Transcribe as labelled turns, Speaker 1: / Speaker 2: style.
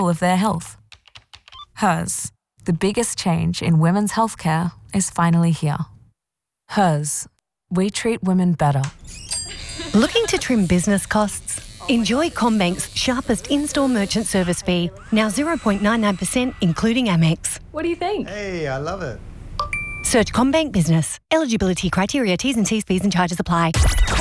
Speaker 1: control of their health. Hers, the biggest change in women's healthcare, is finally here. Hers, we treat women better.
Speaker 2: Looking to trim business costs? Enjoy CommBank's sharpest in-store merchant service fee, now 0.99% including Amex.
Speaker 3: What do you think?
Speaker 4: Hey, I love it.
Speaker 2: Search CommBank Business. Eligibility criteria, T's and C's, fees and charges apply.